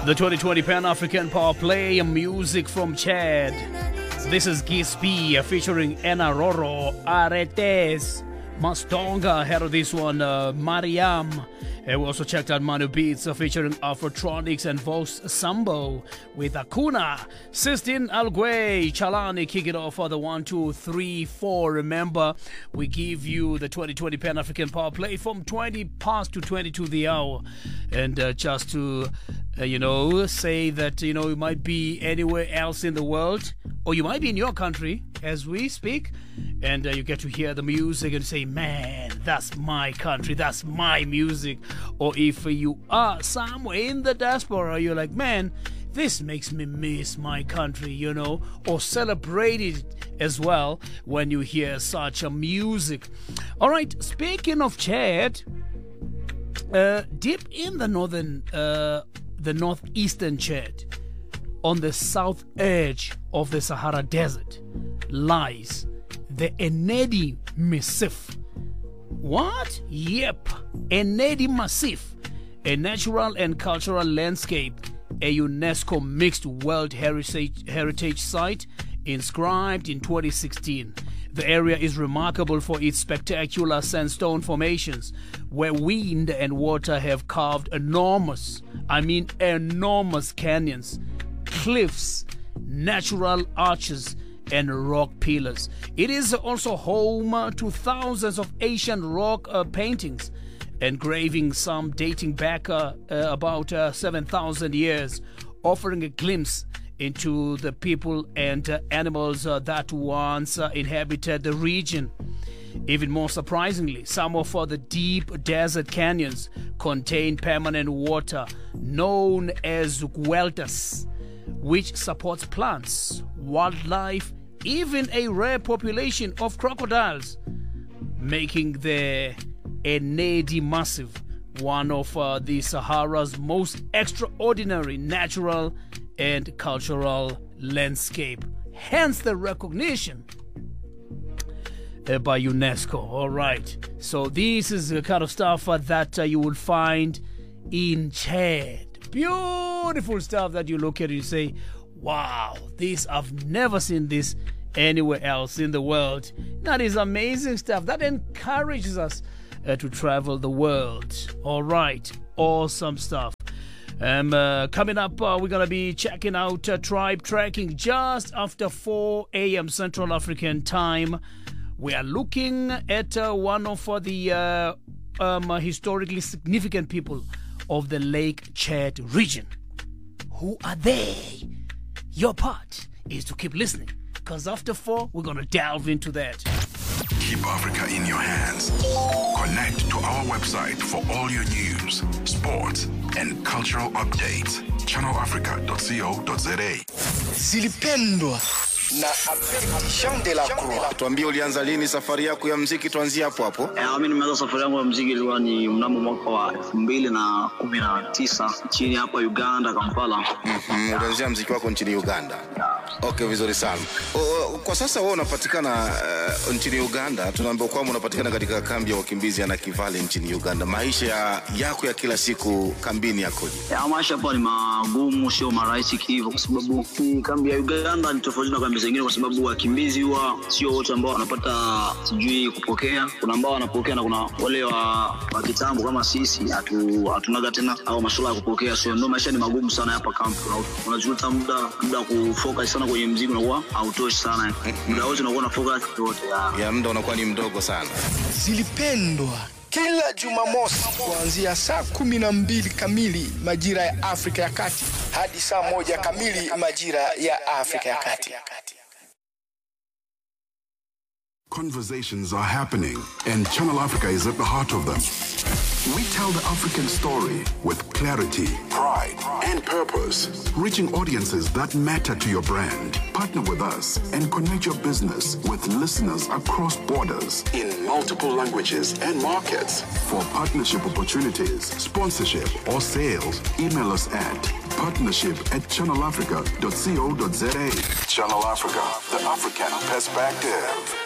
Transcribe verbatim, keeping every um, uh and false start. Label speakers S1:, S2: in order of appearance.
S1: The twenty twenty Pan-African Power Play, music from Chad. This is Gispi featuring Enaroro Aretes. Mastonga had this one, uh, Mariam. And we also checked out Manu Beats uh, featuring Afrotronics and Vox Sambo with Akuna. Sistine Alguay, Chalani kick it off for the one, two, three, four. Remember, we give you the twenty twenty Pan-African Power Play from twenty past to twenty-two the hour. And uh, just to, uh, you know, say that, you know, you might be anywhere else in the world, or you might be in your country as we speak, and uh, you get to hear the music and say, man, that's my country, that's my music. Or if you are somewhere in the diaspora, you're like, man, this makes me miss my country, you know, or celebrate it as well when you hear such a music. All right, speaking of Chad, uh, deep in the northern, uh, the northeastern Chad, on the south edge of the Sahara Desert, lies the Ennedi Massif. What? Yep, Ennedi Massif, a natural and cultural landscape, a UNESCO Mixed World Heritage, Heritage Site, inscribed in twenty sixteen. The area is remarkable for its spectacular sandstone formations, where wind and water have carved enormous, I mean enormous canyons, cliffs, natural arches, and rock pillars. It is also home to thousands of ancient rock uh, paintings, engraving, some dating back uh, uh, about uh, seven thousand years, offering a glimpse into the people and uh, animals uh, that once uh, inhabited the region. Even more surprisingly, some of uh, the deep desert canyons contain permanent water known as gueltas, which supports plants, wildlife, even a rare population of crocodiles, making the Ennedi Massif one of uh, the Sahara's most extraordinary natural and cultural landscape. Hence the recognition uh, by UNESCO. All right. So this is the kind of stuff uh, that uh, you will find in Chad. Beautiful stuff that you look at and you say, wow, this, I've never seen this anywhere else in the world. That is amazing stuff. That encourages us uh, to travel the world. All right, awesome stuff. Um, uh, coming up, uh, we're going to be checking out uh, Tribe Tracking just after four a.m. Central African Time. We are looking at uh, one of uh, the uh, um, uh, historically significant people of the Lake Chad region. Who are they? Your part is to keep listening, because after four, we're going to delve into that.
S2: Keep Africa in your hands. Connect to our website for all your news, sports, and cultural updates. channel africa dot co dot za.
S3: Zilipendwa na Jean de la Croix. Tuambie ulianza lini safari yako ya muziki, tuanzie hapo hapo.
S4: Eh, mimi nimeanza safari yangu ya muziki ilikuwa ni mnamo mwaka wa elfu mbili na kumi na tisa nchini hapa Uganda, Kampala.
S3: Mhm, ulianzia muziki wako nchini Uganda. Okay, vizuri sana. O, kwa sasa wewe unapatikana uh, nchini Uganda. Tunaambiwa kwamba unapatikana katika kambi ya wakimbizi ya Nakivale nchini Uganda. Maisha ya, yako ya kila siku kambini yakoje?
S4: Ya maisha hapa ni magumu, sio marahisi hivyo, kwa sababu kambi ya Uganda ni tofauti na kambi zingine, kwa sababu wakimbizi huwa sio wote ambao wanapata sijui kupokea. Kuna ambao wanapokea na kuna wale wa, wa kitambo kama sisi hatu hatunaga tena au masuala ya kupokea. So ndio maisha ni magumu sana hapa kambi. Unajuta muda muda kufocus sana kwenye muziki unakuwa hautoshi sana. Muda wote unakuwa na focus yote ya.
S3: Ya muda unakuwa ni mdogo sana.
S5: Zilipendwa kila Jumamosi kuanzia saa kumi na mbili kamili majira ya Afrika ya Kati hadi saa moja kamili majira ya Afrika ya Kati.
S2: Conversations are happening, and Channel Africa is at the heart of them. We tell the African story with clarity, pride, and purpose, reaching audiences that matter to your brand. Partner with us and connect your business with listeners across borders in multiple languages and markets. For partnership opportunities, sponsorship, or sales, email us at partnership at channel africa dot co dot za. Channel Africa, the African perspective.